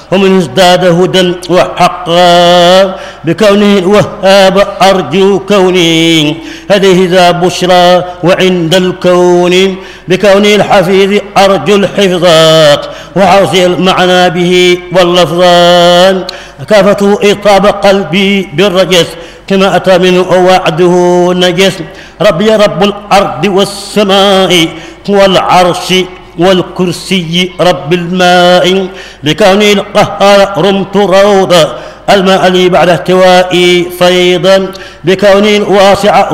ومن ازداد هدى وحقا بكونه الوهاب أرجو كوني هذه ذا بشرى وعند الكون بكونه الحفيظ أرجو الحفظات وعوزي المعنى به واللفظان كافته إطاب قلبي بالرجس كما أتى منه وعده نجس ربي رب الأرض والسماء والعرش والكرسي رب الماء بكوني القهار رمت روضا الماء لي بعد احتوائي فيضا بكوني الواسع